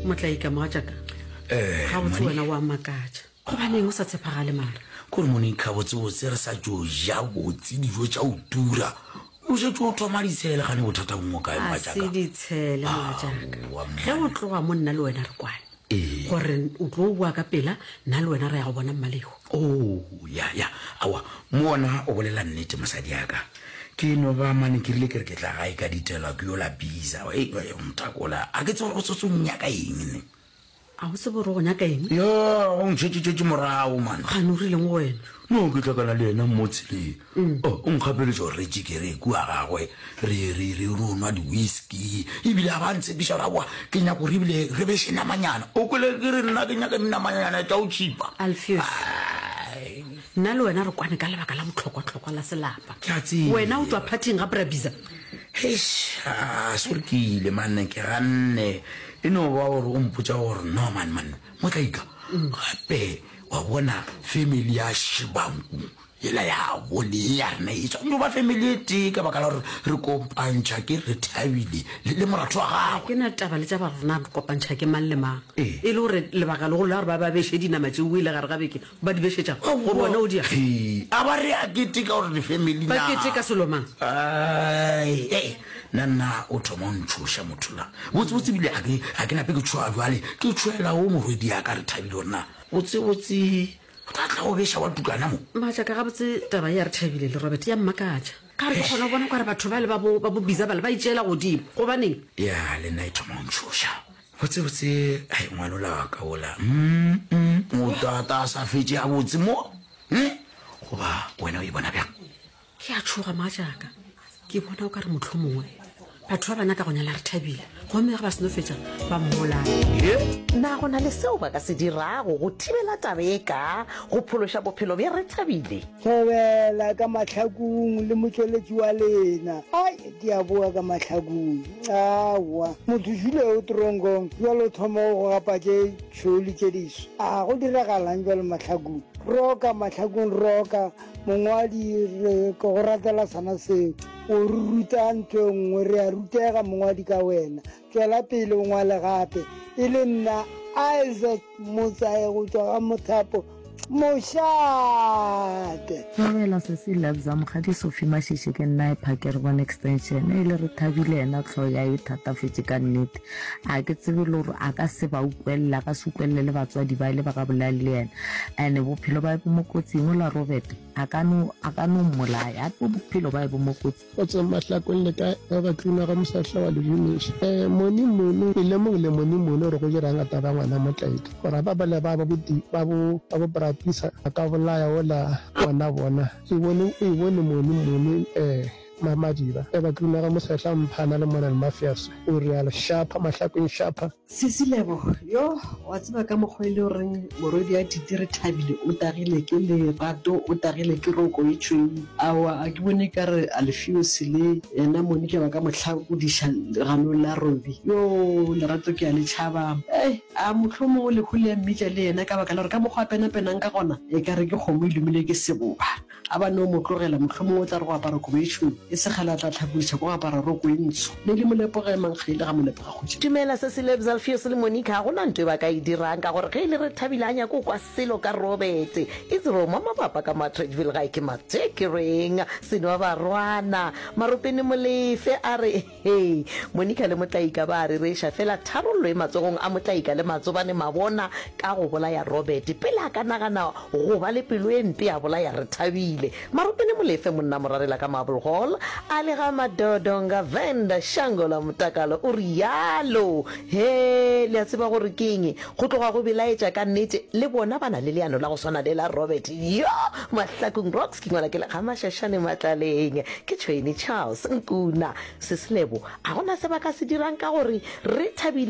Motlaika mogatšaka ga botse wena wa makatša go baneng o sa tshepagale mara kore monica botsebotse re sa tso ja botse dijo tša o tura o setse o thoma ditshele gane bothata bongwe kae a se ditshele mogatšaka ge o tloga mo nna le wena re kwane gore o tlo o bua ka pela nna le wena re ya go bona mmalego ya awa moona o bolela nnete mosadi yaka ke no ba mane ke rile ke re ke tla gae ka ditela ke yo la bisa mtakola a ke tsore go tsotse nyaka eng ne a o se bore go nyaka eng yo o ntšhetšetše morago man gane o rileng wena no ke tlakana le ena mmotseleng o nkgapeletša gore re tšekere kua gagwe re nwa di-whisky ebile a ba ntsebiša ra boa ke nyako re ebile re beše namanyana o kwele ke re nna ke nyaka dinamanyana tša o chipa Alpheus nna le wena re kwane ka lebaka la botlhokwa-tlhokwa la selapa wena o tswa partyng ga brabisa sore ke ile manne ke ganne e no ba gore o mpotsa gore no man Motlaika gape wa bona family ya Shibangu yela ya bone ya rena e tswa ba family e tee ka baka la gore re kopantšha ke re thabile le moratho wa gago ke na taba le tša ba rona re kopantšha ke mang le mang e le gore lebaka le go la gore ba beše dinama tšeo o ile gare ga beke ba di bešetša gore wena o dia a ba re a kete ka gore di-family ba kete ka selomang nna o thoma o ntšhoša mothola botsebotse bile a ke nape ke tšhoa jale ke tšhoela o morwedi ya ka re thabile gorena botsebotse tla go beša wa tukana mo maatšaka ga botse taba ya re thabile le robert ya mmakatša ka re ke kgona go bona kare batho ba le ba bo bisa bale ba itšeela godimo go baneng ya le nna e thoma o ntšhoša botsebotse ai ngwanola wa ka ola motata a sa fetse a botse mo goba wena o e bona bjang ke a tšhoga maatšaka ke bona o ka re motlho mongwe batho ba bana ka go nyala re thabile gomme ga ba seno fetša ba mmolana na go na le seo ba ka se dirago go thibela taba e ka go phološa bophelo bja re thabile thobela ka mahlakong le motsweletši wa lena ai ke a boa ka mahlakong awa motho jule o trongong jalo thoma go gapatše tšholi tše diso a go diragalang jalo mahlakong roka mahlakong roka mongwadi re ko go ratela sana seo o re ruta ntho e nngwe re a rutega mongwadi ka wena tswela pele o ngwale gape e le nna Isaac Motsae go tswa ga Mothapo mošate Thobela se se labza mogadi Sophie Mashishe ke nna e phakere bona extension e le re thabile ena tlho ya e thatafetse ka nnete a ke tsebe le gore a ka se ba ukwella ka se ukwelle le batswadi ba ile ba ka bolela le ena ene bophelo ba bo mo kotsing o la Robert a ka no mmolaya a bophelo ba bo mo kotsing o tsa mahlakong le ka ba tluna ga mosahla wa lejumish moni mono le mong le moni mono re go dira ngata ba ngwana Motlaika gore ba bale ba bo pisa ka bolaya ola bona e bone moni mamadiba e ba tluna ga mosahla mphana le mona le mafias o real sharp mahlakong sharp Sisilebo yo wa tseba ka mokgwa ile reng morodi a ditire thabile o tagile ke le rato o tagile ke roko e tšweu awa a ke bone ka re Alpheus le ena Monica ba ka mohla go diša gano la robi yo lerato ke a le tšhaba a motlhomo le hule mmitla le ena ka baka la re ka mokgwa pena nka gona e ka re ke kgomo ilumile ke seboba a ba no motlogela motlhomo o tla re go apara kobo e tšweu e se gala tla tlhabuša go apara roko e ntsho le le molepoge mangkgaile ga molepoga go dumela se se lebza Alpheus le Monica go na ntwe ba ka e dirang ka gore ge ile re thabilanya go kwa selo ka Robert it's Roma mapapa ka Matredville ga ke matekering seno ba rwana maropene molefe a re hey Monica le Motlaika ba re resha fela tharollo e matsogong a Motlaika le matsobane mabona ka go bolaya Robert pela ka nagana go ba le pelo e mpe ya bolaya re thabile maropene molefe monna morarela ka Marble Hall a le ga Madodonga Venda Shangola Mutakalo o rialo he le a tseba gore keng go tloga go belaetša ka nnete le bona bana le leano la go swana le la Robert yo mahlakong rocks ke ngwana ke le ga mashashane matlaleng ke Tshweni Charles Nkuna Sisilebo a gona se ba ka se dirang ka gore re thabile